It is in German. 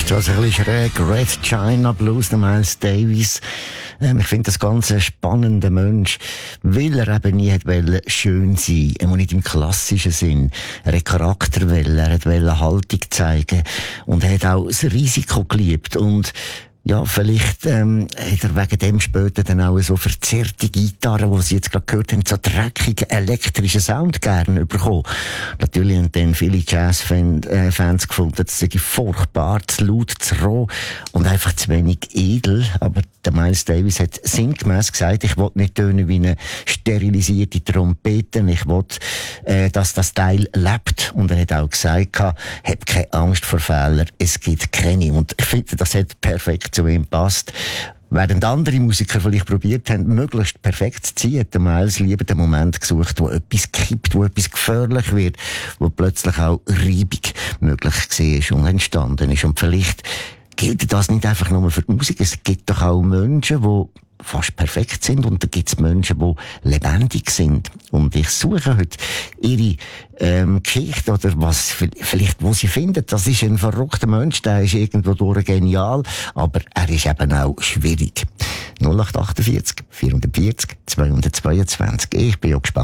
ist also ein bisschen schräg. Red China Blues, der Miles Davis. Ich finde das ganz ein spannender Mensch, weil er eben nie wollte schön sein. Er muss nicht im klassischen Sinn. Er hat Charakter wollen, er wollte Haltung zeigen. Und er hat auch das Risiko geliebt. Und ja, vielleicht hat er wegen dem später dann auch so verzerrte Gitarren, die Sie jetzt gerade gehört haben, so dreckigen elektrischen Sound gerne bekommen. Natürlich haben dann viele Jazz-Fans gefunden, das sei furchtbar, zu laut, zu roh und einfach zu wenig edel. Aber der Miles Davis hat sinngemäss gesagt, ich will nicht tönen wie eine sterilisierte Trompete, ich will, dass das Teil lebt. Und er hat auch gesagt, hab keine Angst vor Fehlern, es gibt keine. Und ich finde, das hat perfekt zu ihm passt. Während andere Musiker vielleicht probiert haben, möglichst perfekt zu ziehen, hat der Miles lieber den Moment gesucht, wo etwas kippt, wo etwas gefährlich wird, wo plötzlich auch Reibung möglich war und entstanden ist. Und vielleicht gilt das nicht einfach nur für die Musik, es gibt doch auch Menschen, die fast perfekt sind und da gibt es Menschen, die lebendig sind. Und ich suche heute ihre Geschichte oder was vielleicht, wo sie finden, das ist ein verrückter Mensch, der ist irgendwo durch genial, aber er ist eben auch schwierig. 0848 440 222. Ich bin auch gespannt.